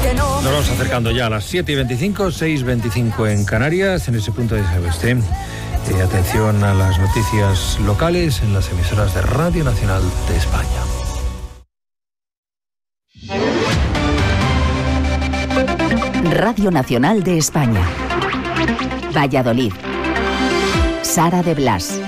Nos vamos acercando ya a las 7:25, 6:25 en Canarias. En ese punto ya sabe usted, atención a las noticias locales en las emisoras de Radio Nacional de España. Radio Nacional de España. Valladolid. Sara de Blas.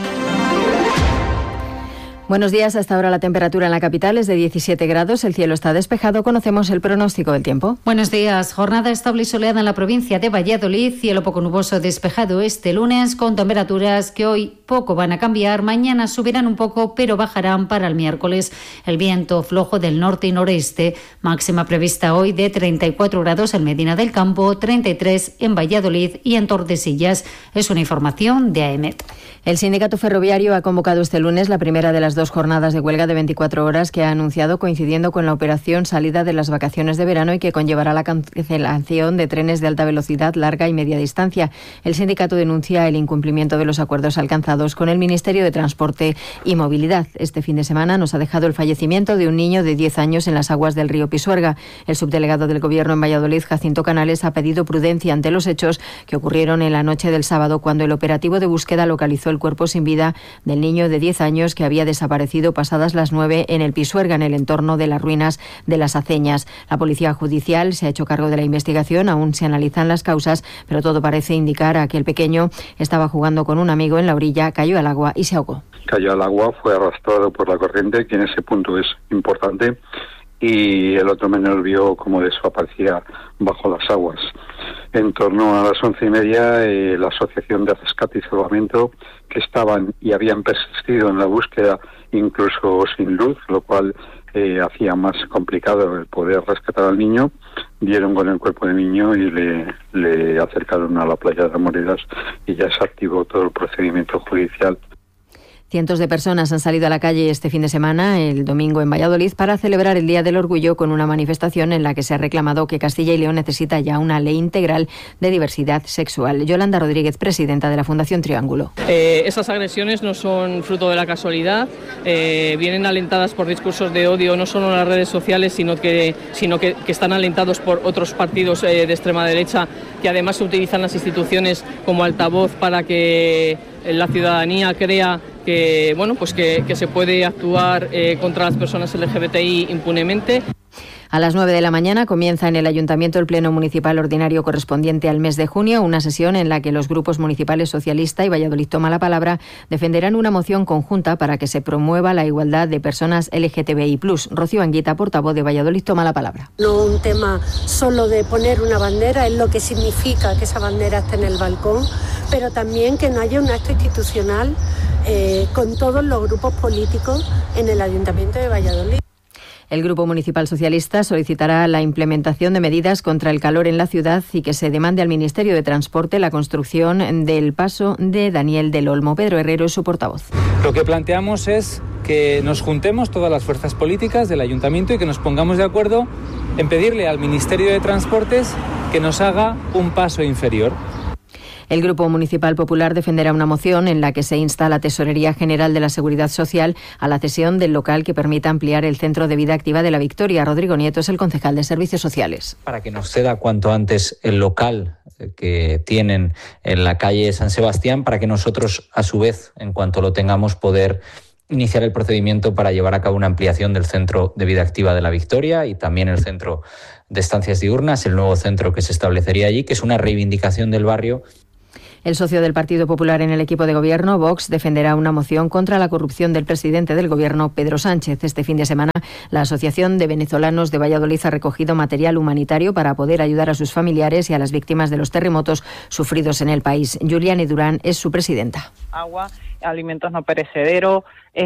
Buenos días. Hasta ahora la temperatura en la capital es de 17 grados. El cielo está despejado. Conocemos el pronóstico del tiempo. Buenos días. Jornada estable y soleada en la provincia de Valladolid. Cielo poco nuboso despejado este lunes, con temperaturas que hoy poco van a cambiar. Mañana subirán un poco, pero bajarán para el miércoles. El viento flojo del norte y noreste. Máxima prevista hoy de 34 grados en Medina del Campo, 33 en Valladolid y en Tordesillas. Es una información de AEMET. El sindicato ferroviario ha convocado este lunes la primera de las dos jornadas de huelga de 24 horas que ha anunciado, coincidiendo con la operación salida de las vacaciones de verano y que conllevará la cancelación de trenes de alta velocidad, larga y media distancia. El sindicato denuncia el incumplimiento de los acuerdos alcanzados con el Ministerio de Transporte y Movilidad. Este fin de semana nos ha dejado el fallecimiento de un niño de 10 años en las aguas del río Pisuerga. El subdelegado del Gobierno en Valladolid, Jacinto Canales, ha pedido prudencia ante los hechos que ocurrieron en la noche del sábado, cuando el operativo de búsqueda localizó el cuerpo sin vida del niño de 10 años que había desaparecido pasadas las 9 en el Pisuerga, en el entorno de las ruinas de las Aceñas. La Policía Judicial se ha hecho cargo de la investigación, aún se analizan las causas, pero todo parece indicar a que el pequeño estaba jugando con un amigo en la orilla, cayó al agua y se ahogó. Cayó al agua, fue arrastrado por la corriente, que en ese punto es importante, y el otro menor vio cómo desaparecía bajo las aguas. En torno a las 11:30, la Asociación de Rescate y Salvamento, que estaban y habían persistido en la búsqueda incluso sin luz, lo cual hacía más complicado el poder rescatar al niño, dieron con el cuerpo del niño y le acercaron a la playa de Moreras, y ya se activó todo el procedimiento judicial. Cientos de personas han salido a la calle este fin de semana, el domingo en Valladolid, para celebrar el Día del Orgullo, con una manifestación en la que se ha reclamado que Castilla y León necesita ya una ley integral de diversidad sexual. Yolanda Rodríguez, presidenta de la Fundación Triángulo. Esas agresiones no son fruto de la casualidad, vienen alentadas por discursos de odio, no solo en las redes sociales, sino que están alentados por otros partidos de extrema derecha, que además utilizan las instituciones como altavoz para que la ciudadanía crea que se puede actuar contra las personas LGBTI impunemente. A las 9 de la mañana comienza en el Ayuntamiento el Pleno Municipal Ordinario correspondiente al mes de junio, una sesión en la que los grupos municipales Socialista y Valladolid Toma la Palabra defenderán una moción conjunta para que se promueva la igualdad de personas LGTBI+. Rocío Anguita, portavoz de Valladolid Toma la Palabra. No un tema solo de poner una bandera, es lo que significa que esa bandera esté en el balcón, pero también que no haya un acto institucional con todos los grupos políticos en el Ayuntamiento de Valladolid. El Grupo Municipal Socialista solicitará la implementación de medidas contra el calor en la ciudad y que se demande al Ministerio de Transporte la construcción del paso de Daniel del Olmo. Pedro Herrero es su portavoz. Lo que planteamos es que nos juntemos todas las fuerzas políticas del Ayuntamiento y que nos pongamos de acuerdo en pedirle al Ministerio de Transportes que nos haga un paso inferior. El Grupo Municipal Popular defenderá una moción en la que se insta a la Tesorería General de la Seguridad Social a la cesión del local que permita ampliar el Centro de Vida Activa de la Victoria. Rodrigo Nieto es el concejal de Servicios Sociales. Para que nos ceda cuanto antes el local que tienen en la calle San Sebastián, para que nosotros, a su vez, en cuanto lo tengamos, poder iniciar el procedimiento para llevar a cabo una ampliación del Centro de Vida Activa de la Victoria y también el Centro de Estancias Diurnas, el nuevo centro que se establecería allí, que es una reivindicación del barrio. El socio del Partido Popular en el equipo de gobierno, Vox, defenderá una moción contra la corrupción del presidente del gobierno, Pedro Sánchez. Este fin de semana, la Asociación de Venezolanos de Valladolid ha recogido material humanitario para poder ayudar a sus familiares y a las víctimas de los terremotos sufridos en el país. Juliane Durán es su presidenta. Agua, alimentos no perecederos,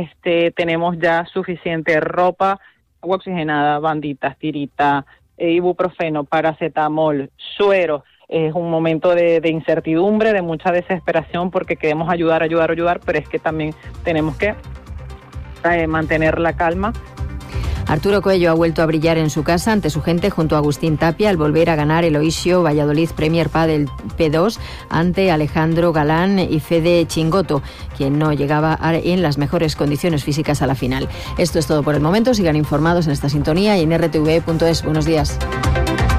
tenemos ya suficiente ropa, agua oxigenada, banditas, tirita, ibuprofeno, paracetamol, suero. Es un momento de incertidumbre, de mucha desesperación, porque queremos ayudar, pero es que también tenemos que mantener la calma. Arturo Coello ha vuelto a brillar en su casa ante su gente junto a Agustín Tapia al volver a ganar el Oisio Valladolid Premier Padel P2 ante Alejandro Galán y Fede Chingoto, quien no llegaba en las mejores condiciones físicas a la final. Esto es todo por el momento. Sigan informados en esta sintonía y en rtv.es. Buenos días.